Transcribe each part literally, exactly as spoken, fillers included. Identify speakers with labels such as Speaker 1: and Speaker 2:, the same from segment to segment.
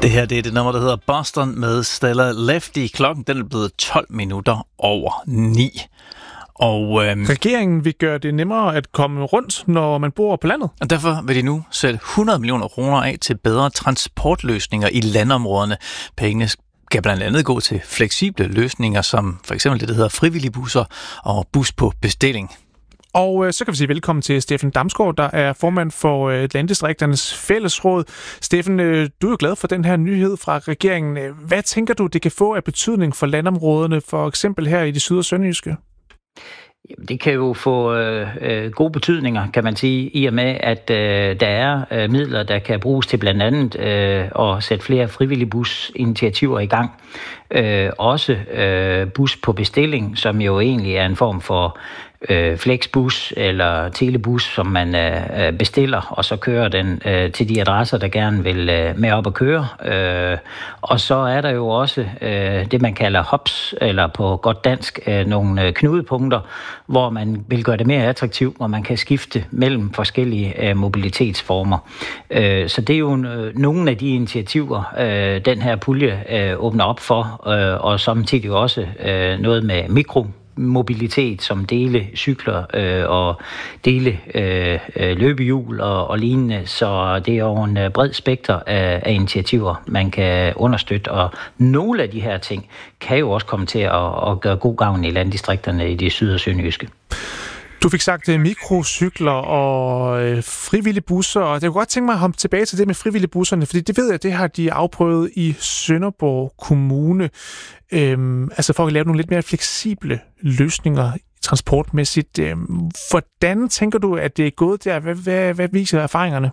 Speaker 1: Det her det er det nummer, der hedder Boston med Stella Lefty. Klokken den er blevet tolv minutter over ni. Og, øhm,
Speaker 2: Regeringen vil gøre det nemmere at komme rundt, når man bor på landet.
Speaker 1: Og derfor vil de nu sætte hundrede millioner kroner af til bedre transportløsninger i landområderne. Pengene skal blandt andet gå til fleksible løsninger, som for eksempel det, der hedder frivillige busser og bus på bestilling.
Speaker 2: Og øh, så kan vi sige velkommen til Steffen Damsgaard, der er formand for øh, Landdistrikternes Fællesråd. Steffen, øh, du er jo glad for den her nyhed fra regeringen. Hvad tænker du, det kan få af betydning for landområderne, for eksempel her i det syd- og sønderjyske?
Speaker 3: Jamen, det kan jo få øh, øh, gode betydninger, kan man sige, i og med, at øh, der er øh, midler, der kan bruges til blandt andet øh, at sætte flere frivillige businitiativer i gang. Øh, også øh, bus på bestilling, som jo egentlig er en form for øh, flexbus eller telebus, som man øh, bestiller, og så kører den øh, til de adresser, der gerne vil øh, med op at køre. Øh, og så er der jo også øh, det, man kalder hubs, eller på godt dansk, øh, nogle øh, knudepunkter, hvor man vil gøre det mere attraktivt, hvor man kan skifte mellem forskellige øh, mobilitetsformer. Øh, så det er jo øh, nogle af de initiativer, øh, den her pulje øh, åbner op for, øh, og samtidig også øh, noget med mikro mobilitet, som dele cykler øh, og dele øh, løbehjul og, og lignende. Så det er jo en bred spekter af, af initiativer, man kan understøtte, og nogle af de her ting kan jo også komme til at, at gøre god gavn i landdistrikterne i det syd- og sønderjyske.
Speaker 2: Du fik sagt uh, mikrocykler og uh, frivillige busser, og jeg kunne godt tænke mig at komme tilbage til det med frivillige busserne, fordi det ved jeg, det har de afprøvet i Sønderborg Kommune, øhm, altså for at lave nogle lidt mere fleksible løsninger transportmæssigt. Øhm, hvordan tænker du, at det er gået der? Hvad, hvad, hvad viser erfaringerne?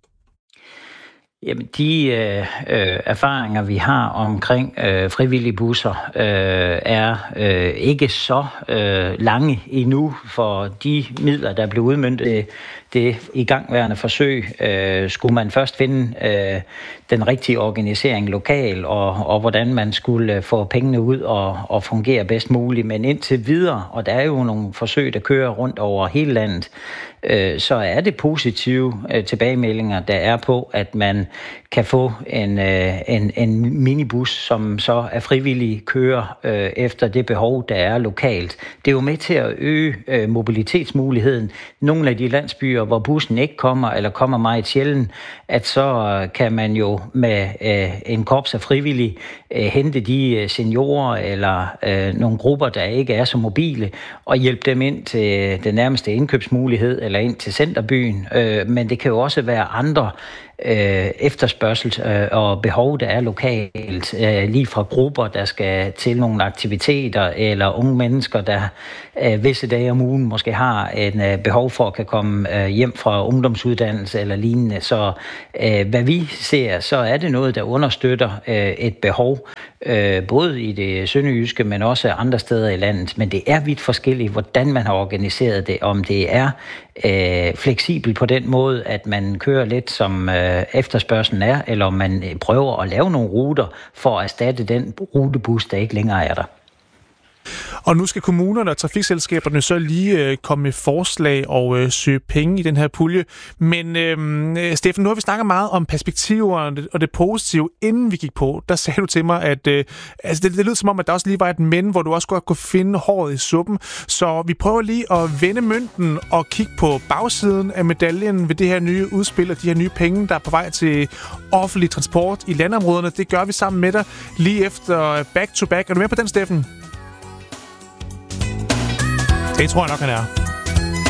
Speaker 3: Jamen, de øh, øh, erfaringer, vi har omkring øh, frivillige busser, øh, er øh, ikke så øh, lange endnu, for de midler, der blev udmøntet det igangværende forsøg, øh, skulle man først finde øh, den rigtige organisering lokal, og, og hvordan man skulle få pengene ud og, og fungere bedst muligt. Men indtil videre, og der er jo nogle forsøg, der kører rundt over hele landet, øh, så er det positive øh, tilbagemeldinger, der er på, at man kan få en, øh, en, en minibus, som så er frivillig kører øh, efter det behov, der er lokalt. Det er jo med til at øge øh, mobilitetsmuligheden. Nogle af de landsbyer, hvor bussen ikke kommer, eller kommer meget sjældent, at så kan man jo med øh, en korps af frivillige øh, hente de seniorer eller øh, nogle grupper, der ikke er så mobile, og hjælpe dem ind til den nærmeste indkøbsmulighed eller ind til centerbyen. Øh, men det kan jo også være andre øh, efterspørgsel øh, og behov, der er lokalt, øh, lige fra grupper, der skal til nogle aktiviteter, eller unge mennesker, der øh, visse dage om ugen måske har en øh, behov for at kan komme øh, hjem fra ungdomsuddannelse eller lignende. Så øh, hvad vi ser, så er det noget, der understøtter øh, et behov, øh, både i det sønderjyske, men også andre steder i landet. Men det er vidt forskelligt, hvordan man har organiseret det, om det er øh, fleksibelt på den måde, at man kører lidt som øh, efterspørgselen er, eller om man prøver at lave nogle ruter for at erstatte den rutebus, der ikke længere er der.
Speaker 2: Og nu skal kommunerne og trafikselskaberne så lige øh, komme med forslag og øh, søge penge i den her pulje. Men øh, Steffen, nu har vi snakket meget om perspektiver og det, og det positive, inden vi gik på. Der sagde du til mig, at øh, altså det, det lød som om, at der også lige var et men, hvor du også godt kunne finde håret i suppen. Så vi prøver lige at vende mønten og kigge på bagsiden af medaljen ved det her nye udspil og de her nye penge, der er på vej til offentlig transport i landområderne. Det gør vi sammen med dig lige efter Back to Back. Er du med på den, Steffen? Det tror jeg nok, han er.